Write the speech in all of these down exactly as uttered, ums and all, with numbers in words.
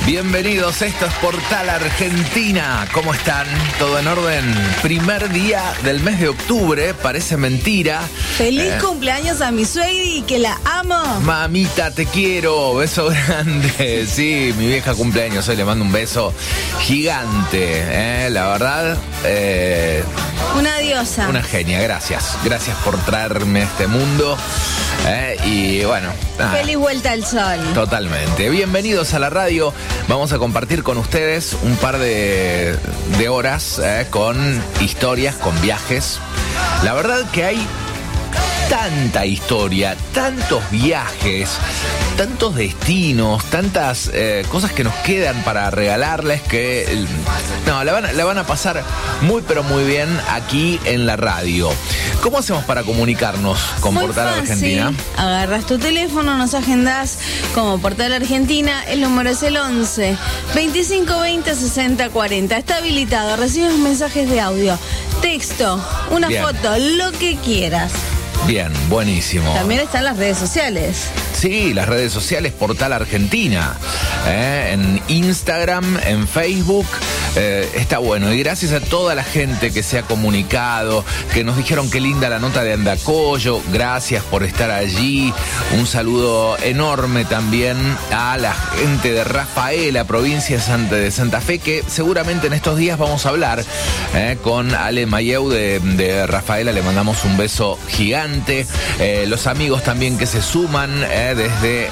Bienvenidos, esto es Portal Argentina. ¿Cómo están? ¿Todo en orden? Primer día del mes de octubre, parece mentira. ¡Feliz eh, cumpleaños a mi suegri, que la amo! Mamita, te quiero, beso grande. Sí, mi vieja cumpleaños, hoy le mando un beso gigante. Eh, la verdad, eh, una diosa. Una genia, gracias. Gracias por traerme a este mundo. Eh, y bueno, nada. Feliz vuelta al sol. Totalmente. Bienvenidos a la radio. Vamos a compartir con ustedes un par de, de horas eh, con historias, con viajes. La verdad que hay tanta historia, tantos viajes, tantos destinos, tantas eh, cosas que nos quedan para regalarles que eh, no, la van, la van a pasar muy pero muy bien aquí en la radio. ¿Cómo hacemos para comunicarnos con Muy Portal fácil. Argentina? Agarras tu teléfono, nos agendás como Portal Argentina, el número es el once, veinticinco veinte, sesenta cuarenta. Está habilitado, recibes mensajes de audio, texto, una Bien. foto, lo que quieras. Bien, buenísimo. También están las redes sociales. Sí, las redes sociales Portal Argentina, eh, en Instagram, en Facebook, eh, está bueno. Y gracias a toda la gente que se ha comunicado, que nos dijeron qué linda la nota de Andacollo, gracias por estar allí. Un saludo enorme también a la gente de Rafaela, provincia de Santa, de Santa Fe, que seguramente en estos días vamos a hablar eh, con Ale Mayeu de, de Rafaela, le mandamos un beso gigante. Eh, los amigos también que se suman, eh, desde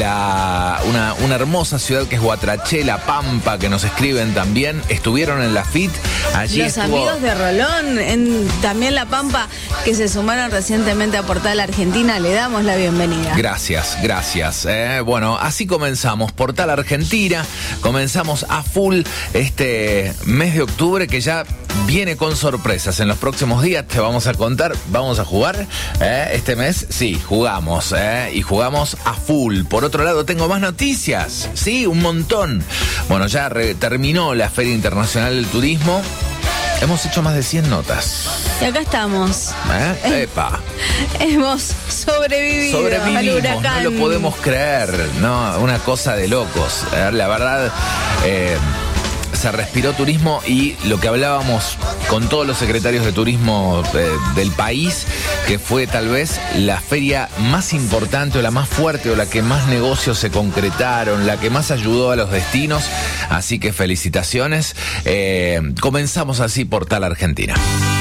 la una, una hermosa ciudad que es Guatraché, La Pampa, que nos escriben también, estuvieron en la F I T. Allí Los estuvo... amigos de Rolón, en, también La Pampa, que se sumaron recientemente a Portal Argentina, le damos la bienvenida. Gracias, gracias. Eh, bueno, así comenzamos Portal Argentina, comenzamos a full este mes de octubre que ya viene con sorpresas. En los próximos días te vamos a contar, vamos a jugar eh, este mes, sí, jugamos eh, y jugamos a full. Por otro lado, tengo más noticias, sí, un montón. Bueno, ya re- terminó la Feria Internacional del Turismo. Hemos hecho más de cien notas. Y acá estamos. ¿Eh? Epa. Hemos sobrevivido al Sobrevivimos, huracán. no lo podemos creer, no, una cosa de locos. Eh, La verdad, eh, se respiró turismo y lo que hablábamos con todos los secretarios de turismo eh, del país, que fue tal vez la feria más importante o la más fuerte o la que más negocios se concretaron, la que más ayudó a los destinos. Así que felicitaciones. Eh, comenzamos así Portal Argentina.